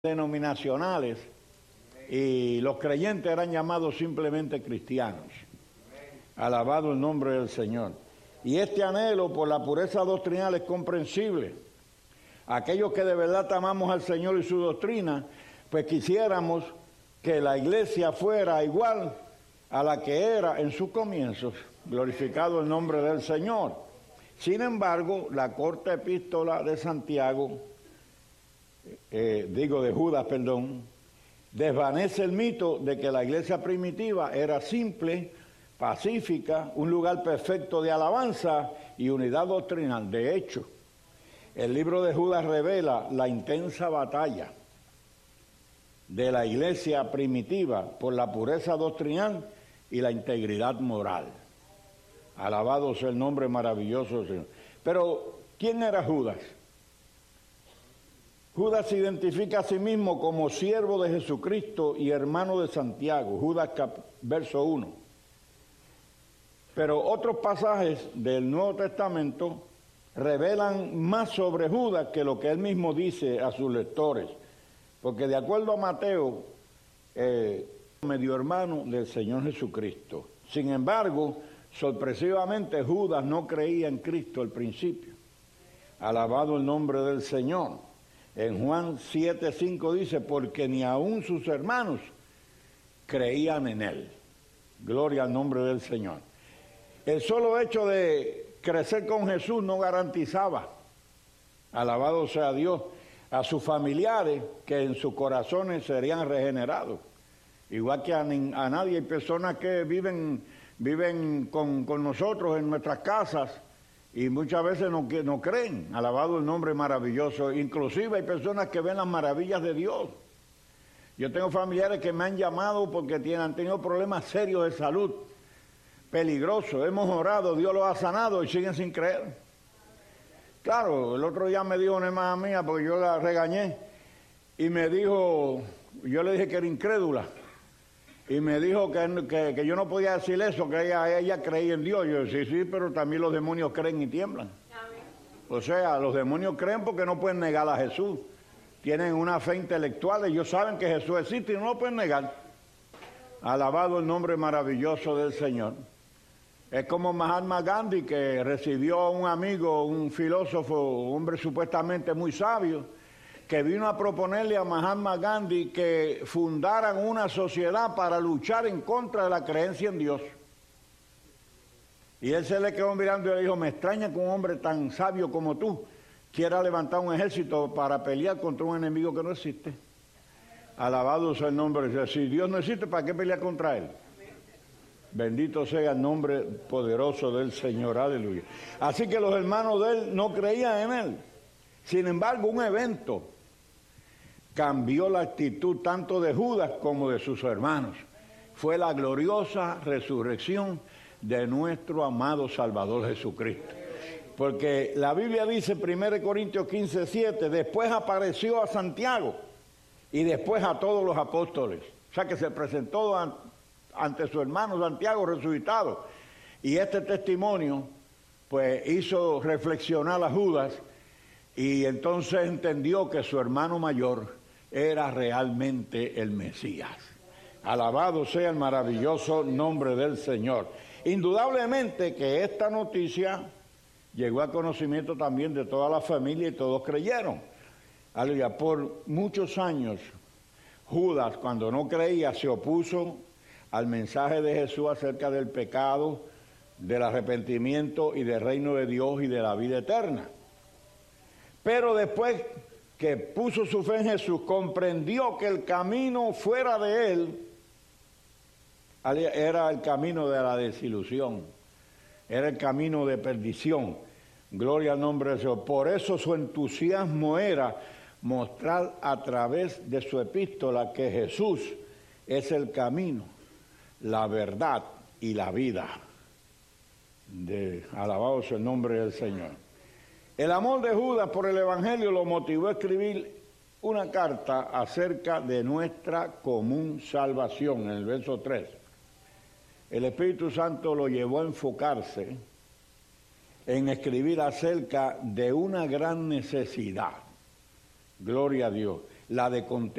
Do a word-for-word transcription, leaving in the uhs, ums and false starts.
denominacionales y los creyentes eran llamados simplemente cristianos. Alabado el nombre del Señor. Y este anhelo por la pureza doctrinal es comprensible. Aquellos que de verdad amamos al Señor y su doctrina, pues quisiéramos que la iglesia fuera igual a la que era en sus comienzos. Glorificado el nombre del Señor. Sin embargo, la corta epístola de Santiago, eh, digo de Judas, perdón, desvanece el mito de que la iglesia primitiva era simple, pacífica, un lugar perfecto de alabanza y unidad doctrinal. De hecho, el libro de Judas revela la intensa batalla de la iglesia primitiva por la pureza doctrinal y la integridad moral. Alabado sea el nombre maravilloso del Señor. Pero, ¿quién era Judas? Judas se identifica a sí mismo como siervo de Jesucristo y hermano de Santiago, Judas cap, verso uno. Pero otros pasajes del Nuevo Testamento revelan más sobre Judas que lo que él mismo dice a sus lectores, porque de acuerdo a Mateo, eh, medio hermano del Señor Jesucristo. Sin embargo, sorpresivamente Judas no creía en Cristo al principio. Alabado el nombre del Señor. En Juan siete cinco dice, porque ni aun sus hermanos creían en él. Gloria al nombre del Señor. El solo hecho de crecer con Jesús no garantizaba, alabado sea Dios, a sus familiares que en sus corazones serían regenerados. Igual que a, a nadie, hay personas que viven, viven con, con nosotros en nuestras casas y muchas veces no, no creen, alabado el nombre maravilloso. Inclusive hay personas que ven las maravillas de Dios. Yo tengo familiares que me han llamado porque tienen, han tenido problemas serios de salud, peligrosos. Hemos orado, Dios los ha sanado y siguen sin creer. Claro, el otro día me dijo una hermana mía, porque yo la regañé, y me dijo, yo le dije que era incrédula, y me dijo que, que, que yo no podía decir eso, que ella, ella creía en Dios. Yo sí, sí, pero también los demonios creen y tiemblan. O sea, los demonios creen porque no pueden negar a Jesús. Tienen una fe intelectual, ellos saben que Jesús existe y no lo pueden negar. Alabado el nombre maravilloso del Señor. Es como Mahatma Gandhi, que recibió a un amigo, un filósofo, un hombre supuestamente muy sabio, que vino a proponerle a Mahatma Gandhi que fundaran una sociedad para luchar en contra de la creencia en Dios. Y él se le quedó mirando y le dijo, me extraña que un hombre tan sabio como tú quiera levantar un ejército para pelear contra un enemigo que no existe. Alabado sea el nombre de Dios. Si Dios no existe, ¿para qué pelear contra él? Bendito sea el nombre poderoso del Señor, aleluya. Así que los hermanos de él no creían en él. Sin embargo, un evento cambió la actitud tanto de Judas como de sus hermanos. Fue la gloriosa resurrección de nuestro amado Salvador Jesucristo. Porque la Biblia dice en primera Corintios quince siete, después apareció a Santiago y después a todos los apóstoles. O sea que se presentó a ante su hermano Santiago resucitado, y este testimonio pues hizo reflexionar a Judas, y entonces entendió que su hermano mayor era realmente el Mesías. Alabado sea el maravilloso nombre del Señor. Indudablemente que esta noticia llegó al conocimiento también de toda la familia y todos creyeron. Aleluya. Por muchos años Judas, cuando no creía, se opuso al mensaje de Jesús acerca del pecado, del arrepentimiento y del reino de Dios y de la vida eterna. Pero después que puso su fe en Jesús, comprendió que el camino fuera de él era el camino de la desilusión, era el camino de perdición. Gloria al nombre de Dios. Por eso su entusiasmo era mostrar a través de su epístola que Jesús es el camino, la verdad y la vida. De, alabado sea el nombre del Señor. El amor de Judas por el Evangelio lo motivó a escribir una carta acerca de nuestra común salvación, en el verso tres. El Espíritu Santo lo llevó a enfocarse en escribir acerca de una gran necesidad. Gloria a Dios. la de contenido.